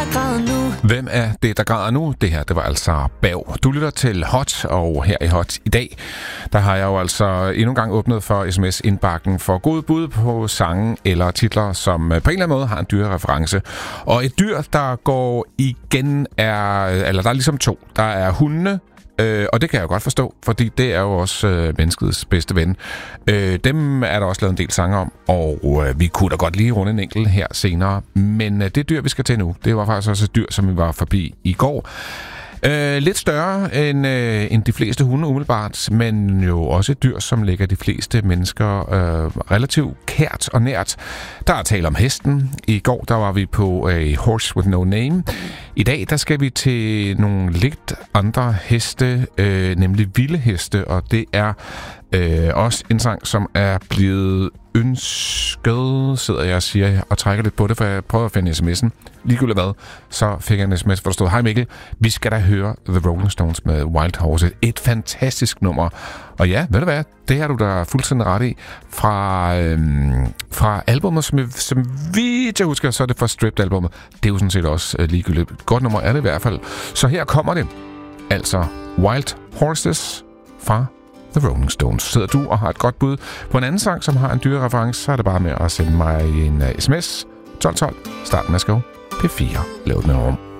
der græder nu? Hvem er det, der græder nu? Det her, det var altså Bav. Du lytter til Hot, og her i Hot i dag, der har jeg jo altså endnu en gang åbnet for sms-indbakken for gode bud på sange eller titler, som på en eller anden måde har en dyrereference. Og et dyr, der går igen, der er ligesom to. Der er hundene, og det kan jeg jo godt forstå, fordi det er jo også menneskets bedste ven. Dem er der også lavet en del sange om, og vi kunne da godt lige runde en enkelt her senere. Men det dyr, vi skal til nu, det var faktisk også et dyr, som vi var forbi i går. Lidt større end de fleste hunde umiddelbart, men jo også et dyr, som ligger de fleste mennesker relativt kært og nært. Der er tale om hesten. I går der var vi på A Horse With No Name. I dag der skal vi til nogle lidt andre heste, nemlig vilde heste, og det er også en sang, som er blevet ønsket, sidder jeg og siger, og trækker lidt på det, for jeg prøver at finde sms'en. Ligegyldigt hvad, så fik jeg en sms, hvor der stod: Hej Mikkel, vi skal da høre The Rolling Stones med Wild Horses. Et fantastisk nummer. Og ja, ved du hvad, det har du da fuldstændig ret i. Fra albumet, som vidt jeg husker, så er det fra Stripped-albumet. Det er jo sådan set også ligegyldigt. Godt nummer er det i hvert fald. Så her kommer det. Altså Wild Horses fra The Rolling Stones. Sidder du og har et godt bud på en anden sang, som har en dyrereference, så er det bare med at sende mig en sms. 1212. Start med at skrive P4. Lav den om.